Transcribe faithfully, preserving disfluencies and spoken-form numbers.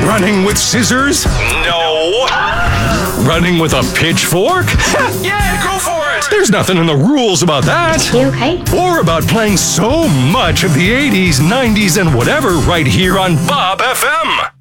Running with scissors? No. Running with a pitchfork? Yeah, go for it. There's nothing in the rules about that. You okay? Or about playing so much of the eighties, nineties, and whatever right here on Bob F M.